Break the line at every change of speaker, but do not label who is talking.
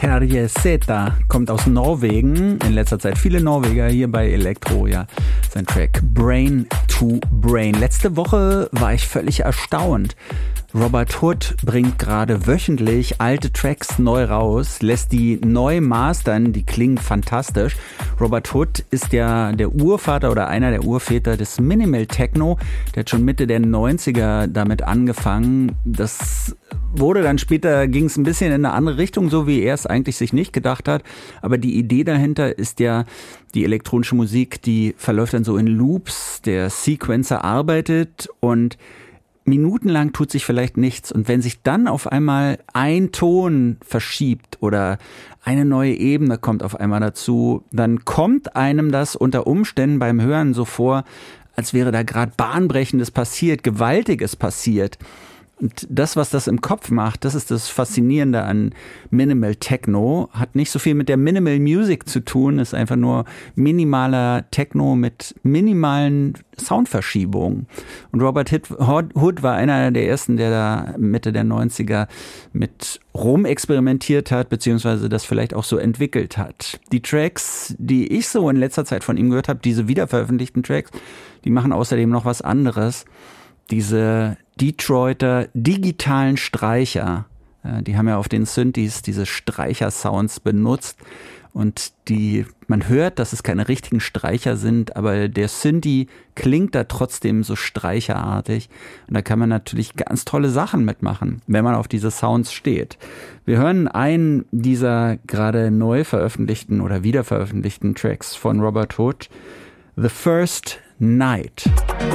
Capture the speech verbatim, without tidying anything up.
Terje Sæther kommt aus Norwegen. In letzter Zeit viele Norweger hier bei Elektro. Ja, sein Track Brain to Brain. Letzte Woche war ich völlig erstaunt. Robert Hood bringt gerade wöchentlich alte Tracks neu raus, lässt die neu mastern, die klingen fantastisch. Robert Hood ist ja der Urvater oder einer der Urväter des Minimal Techno. Der hat schon Mitte der neunziger damit angefangen. Das wurde dann später, ging es ein bisschen in eine andere Richtung, so wie er es eigentlich sich nicht gedacht hat. Aber die Idee dahinter ist ja, die elektronische Musik, die verläuft dann so in Loops. Der Sequencer arbeitet und minutenlang tut sich vielleicht nichts. Und wenn sich dann auf einmal ein Ton verschiebt oder eine neue Ebene kommt auf einmal dazu, dann kommt einem das unter Umständen beim Hören so vor, als wäre da gerade Bahnbrechendes passiert, Gewaltiges passiert. Und das, was das im Kopf macht, das ist das Faszinierende an Minimal Techno. Hat nicht so viel mit der Minimal Music zu tun, ist einfach nur minimaler Techno mit minimalen Soundverschiebungen. Und Robert Hood war einer der ersten, der da Mitte der neunziger mit rumexperimentiert hat, beziehungsweise das vielleicht auch so entwickelt hat. Die Tracks, die ich so in letzter Zeit von ihm gehört habe, diese wiederveröffentlichten Tracks, die machen außerdem noch was anderes. Diese Detroiter digitalen Streicher, die haben ja auf den Synthes diese Streicher-Sounds benutzt und die, man hört, dass es keine richtigen Streicher sind, aber der Synthi klingt da trotzdem so streicherartig und da kann man natürlich ganz tolle Sachen mitmachen, wenn man auf diese Sounds steht. Wir hören einen dieser gerade neu veröffentlichten oder wiederveröffentlichten Tracks von Robert Hood, The First Night.